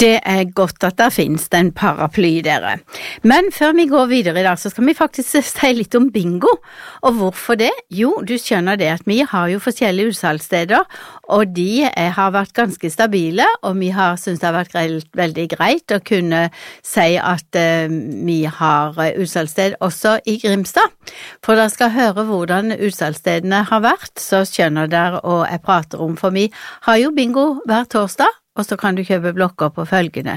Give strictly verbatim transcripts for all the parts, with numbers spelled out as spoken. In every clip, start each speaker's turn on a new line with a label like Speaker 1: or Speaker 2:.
Speaker 1: Det er godt at det finnes en paraply, dere. Men før vi går videre i dag, så skal vi faktisk si litt om bingo. Og hvorfor det? Jo, du skjønner det at vi har jo forskjellige utsalgssteder, og de har vært ganske stabile, og vi har syntes det har vært veldig greit å kunne si at uh, vi har utsalgssted også i Grimstad. For dere skal høre hvordan utsalgsstedene har vært, så skjønner dere og jeg prater om, for vi har jo bingo hver torsdag, og så kan du kjøpe blokker på følgende.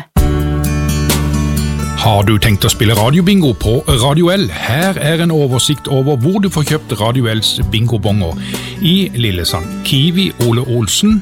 Speaker 2: Har du tenkt å spille radiobingo på Radio L? Her er en oversikt over hvor du får kjøpt Radio L's bingobonger. I Lillesand, Kiwi Ole Olsen,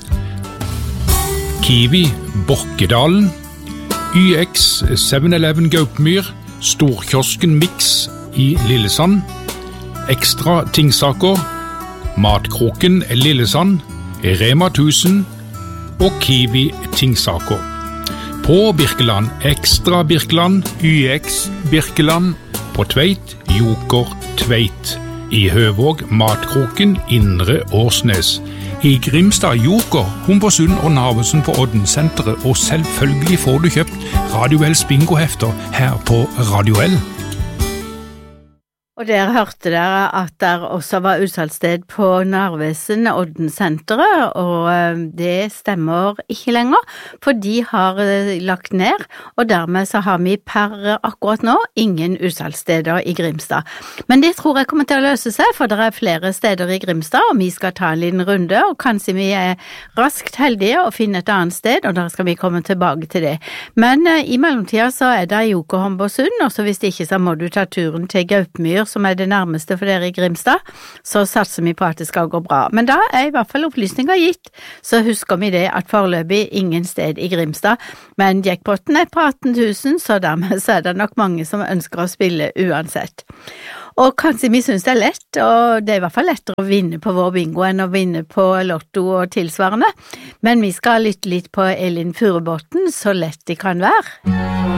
Speaker 2: Kiwi Borkedalen, Y X seven eleven Gaupmyr, Storkiosken Mix i Lillesand, Ekstra Tingsaker, Matkroken Lillesand, Rema tusen og Kiwi Tingsaker. På Birkeland, Ekstra Birkeland, Y X Birkeland, på Tveit, Joker Tveit. I Høvåg, Matkroken, Indre Årsnes. I Grimstad, Joker, Humbersund og Narvesen på Oddensenteret, og selvfølgelig får du kjøpt Radio L's bingohefter her på Radio L.
Speaker 1: Og der hørte dere at der også var utsalgssted på Narvesen, Oddensenteret, og det stemmer ikke lenger, for de har lagt ned, og dermed så har vi per akkurat nå ingen utsalgssteder i Grimstad. Men det tror jeg kommer til å løse seg, for det er flere steder i Grimstad, og vi skal ta en liten runde, og kanskje vi er raskt heldige og finne et annet sted, og da skal vi komme tilbake til det. Men uh, i mellomtida så er det Joker Humbersund, og så hvis det ikke så må du ta turen til Gaupmyr, som er det nærmeste for dere i Grimstad, så satser vi på at det skal gå bra. Men da er i hvert fall opplysninger gitt, så husker vi det at foreløpig ingen sted i Grimstad, men jackpotten er på atten tusen, så dermed så er det nok mange som ønsker å spille uansett. Og kanskje vi synes det er lett, og det er i hvert fall lettere å vinne på vår bingo enn å vinne på lotto og tilsvarende, men vi skal lytte litt på Elin Furubotn, så lett det kan være.